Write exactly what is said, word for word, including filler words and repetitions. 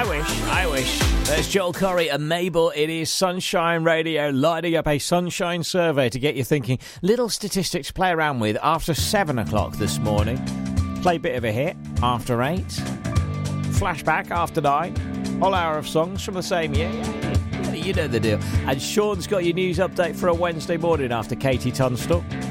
I wish, I wish. There's Joel Corry and Mabel. It is Sunshine Radio, lighting up a Sunshine survey to get you thinking. Little statistics to play around with after seven o'clock this morning. Play a bit of a hit after eight. Flashback after nine. Whole hour of songs from the same year. Yeah, yeah, you know the deal. And Sean's got your news update for a Wednesday morning after Katie Tunstall.